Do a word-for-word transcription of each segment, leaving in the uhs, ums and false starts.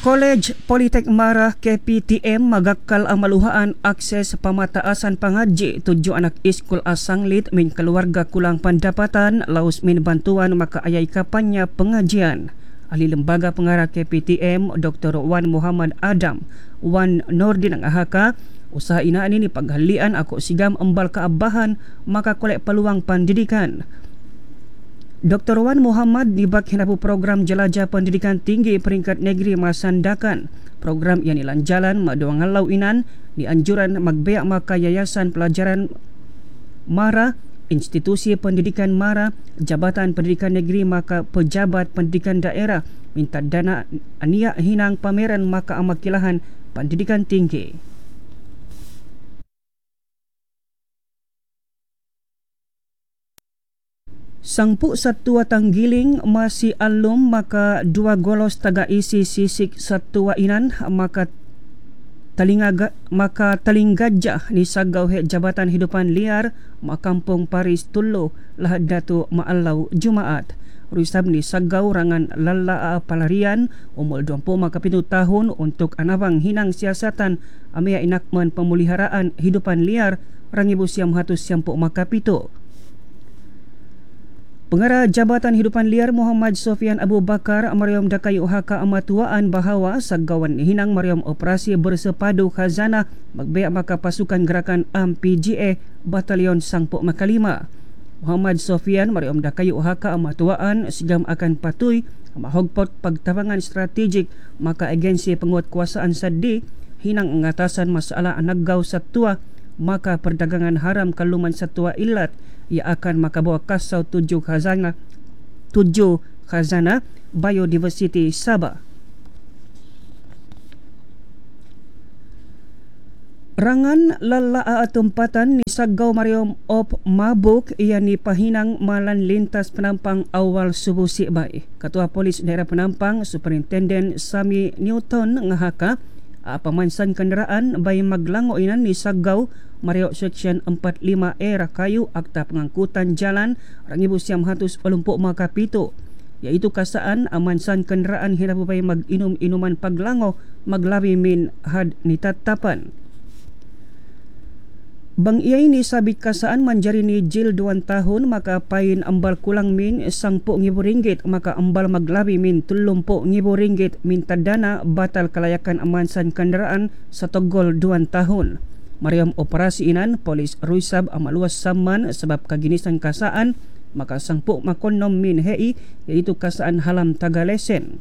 College Politek Mara K P T M magakal ang maluhaan akses pamataasan pangaji tujuh anak iskul asanglit min keluarga kulang pendapatan laus min bantuan makaayay kapanya pengajian. Ahli Lembaga Pengarah K P T M Doktor Wan Muhammad Adam Wan Nordin ang ahaka usaha ina ini paghalian ako sigam embal kaabahan maka kolek peluang pendidikan. Doktor Wan Muhammad nibak hinapu program jelajah pendidikan tinggi peringkat negeri masandakan. Program yang ilan jalan maduang halau inan di anjuran magbeak maka yayasan pelajaran Mara, institusi pendidikan Mara, Jabatan Pendidikan Negeri maka pejabat pendidikan daerah minta dana aniak hinang pameran maka amakilahan pendidikan tinggi. Sangpu satua tanggiling masih alum maka dua golos taga isi sisik satua inan maka talingaga maka talinggajah ni sagau he Jabatan Hidupan Liar Makampung Paris Tullo lahad datu maalau Jumaat. Rusab ni sagau rangan lala palarian umur dua puluh maka pitu tahun untuk anabang hinang siasatan amia inakman pemuliharaan hidupan liar rangibu siam hatus siampu maka pitu. Pengarah Jabatan Hidupan Liar Muhammad Sofian Abu Bakar Mariam Dakai Uhaka amatuaan bahawa sagawan hinang Mariam operasi bersepadu khazanah magbeak maka pasukan gerakan A M P G A Batalion Sangpok Makalima. Muhammad Sofian Mariam Dakai Uhaka amatuaan sigam akan patuy mahogpot pagtabangan strategik maka agensi penguatkuasaan sadi hinang ngatasan masalah anagaw satua maka perdagangan haram kaluman satua ilat ia akan makabawa kasau tujuh khazanah tujuh khazanah biodiversity Sabah. Rangan lalaa tempatan ni sagau Mariam op mabuk ia ni pahinang malan lintas penampang awal subuh sikbai. Ketua Polis Daerah Penampang Superintenden Sami Newton ngahaka pamansan kenderaan bayi maglango inan ni sagau Mariok Seksyen empat puluh lima E Rakayu Akta Pengangkutan Jalan rangibu siam hatus pelumpuk makapito iaitu kasaan amansan kenderaan hendak upaya mag-inum inuman paglango maglabi min had nitatapan. Bang iay ni sabit kasaan manjari ni jil dua tahun maka pain ambal kulang min sangpuk ngibu ringgit maka ambal maglabi min tulumpuk ngibu ringgit minta dana batal kelayakan amansan kenderaan satogol dua tahun. Mariam operasi inan polis Ruisab amaluas saman sebab kaginisan kasaan maka sangpuk makonom min hei iaitu kasaan halam tagalesen.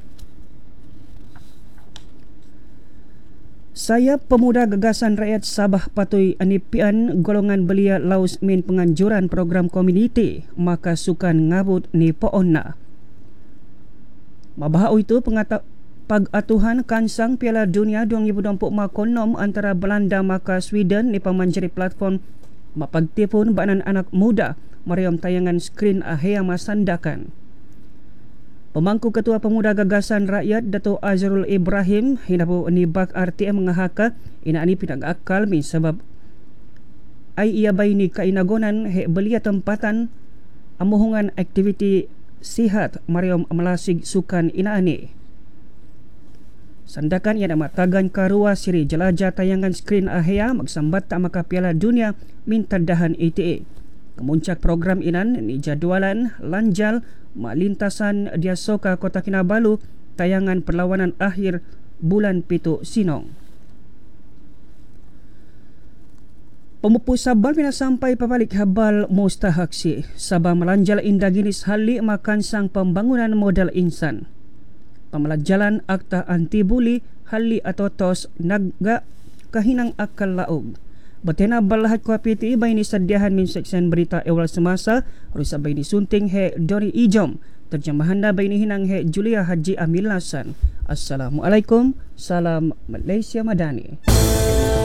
Saya pemuda gagasan rakyat Sabah patuy anipian golongan belia laus min penganjuran program komuniti maka sukan ngabut ni poonna. Mabahaw itu pengata pag-atuhan kansang Piala Dunia dua ribu dua puluh makonom antara Belanda maka Sweden ni pamanjari platform mapagtipon banan anak muda mariam tayangan skrin ahea masandakan. Pemangku Ketua Pemuda Gagasan Rakyat Dato' Azrul Ibrahim hinapu nibak R T M mengahaka ina ani pinag akal min sebab ay iya bay ni kainagonan he belia tempatan amuhungan aktiviti sihat mariam melasig sukan ina ani. Sandakan ia nak tagan karua siri jelajah tayangan skrin ahea magsambat tak maka Piala Dunia minta dahan E T A. Kemuncak program inan ni jadualan lanjal malintasan dia soka Kota Kinabalu tayangan perlawanan akhir bulan pitu Sinong. Pemupu Sabah pina sampai pabalik habal mustahaksi. Sabah melanjal indaginis hali makan sang pembangunan modal insan. Pemelajalan akta anti buli hali atau tos naga kahinang akal laog. Betena balahat K P T bay ni sadiahan min seksyen berita awal semasa rusa bay ni sunting he Dori Ijom terjemahan na bay ni hinang he Julia Haji Amilasan. Assalamualaikum, salam Malaysia Madani.